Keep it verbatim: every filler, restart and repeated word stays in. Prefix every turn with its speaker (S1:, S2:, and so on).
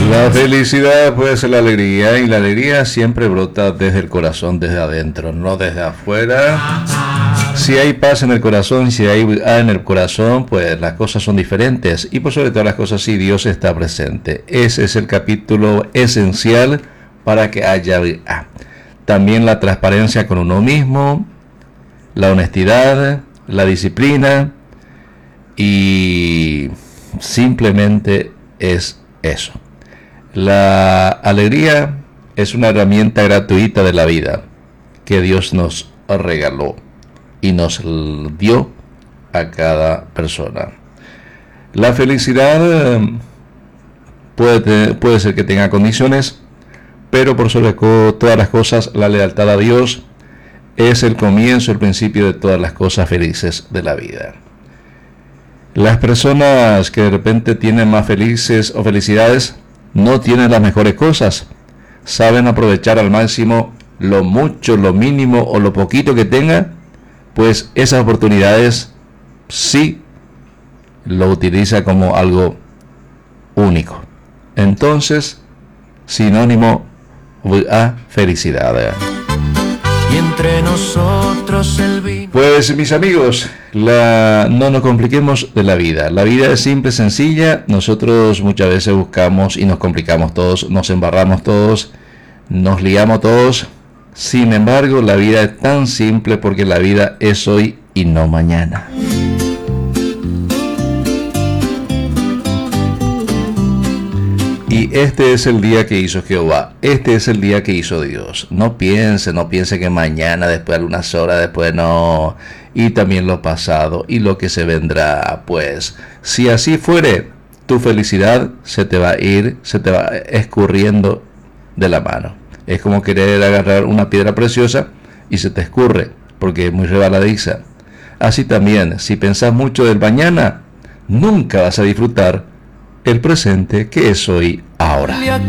S1: La felicidad puede ser la alegría, y la alegría siempre brota desde el corazón, desde adentro, no desde afuera. Si hay paz en el corazón, si hay A en el corazón, pues las cosas son diferentes, y por sobre todas las cosas, si Dios está presente. Ese es el capítulo esencial para que haya A. También la transparencia con uno mismo, la honestidad, la disciplina, y simplemente es eso. La alegría es una herramienta gratuita de la vida que Dios nos regaló y nos dio a cada persona. La felicidad puede, tener, puede ser que tenga condiciones, pero por sobre todas las cosas, la lealtad a Dios es el comienzo, el principio de todas las cosas felices de la vida. Las personas que de repente tienen más felices o felicidades no tienen las mejores cosas. Saben aprovechar al máximo lo mucho, lo mínimo o lo poquito que tengan, pues esas oportunidades sí lo utiliza como algo único. Entonces, sinónimo a felicidad.
S2: Y entre nosotros el vino.
S1: Pues mis amigos, la, no nos compliquemos de la vida. La vida es simple, sencilla. Nosotros muchas veces buscamos y nos complicamos todos, nos embarramos todos, nos liamos todos. Sin embargo, la vida es tan simple porque la vida es hoy y no mañana. Y este es el día que hizo Jehová, este es el día que hizo Dios. No piense, no piense que mañana, después de algunas horas, después no. Y también lo pasado y lo que se vendrá. Pues, si así fuere, tu felicidad se te va a ir, se te va escurriendo de la mano. Es como querer agarrar una piedra preciosa y se te escurre, porque es muy rebaladiza. Así también, si pensás mucho del mañana, nunca vas a disfrutar el presente que es hoy, ahora.